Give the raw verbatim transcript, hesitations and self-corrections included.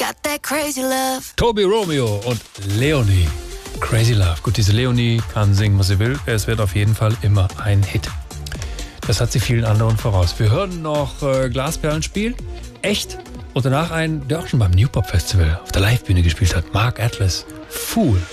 got that crazy love. Toby Romeo und Leonie. Crazy Love. Gut, diese Leonie kann singen, was sie will. Es wird auf jeden Fall immer ein Hit. Das hat sie vielen anderen voraus. Wir hören noch äh, Glasperlenspiel. Echt. Und danach einen, der auch schon beim New Pop Festival auf der Livebühne gespielt hat. Mark Atlas. Fool.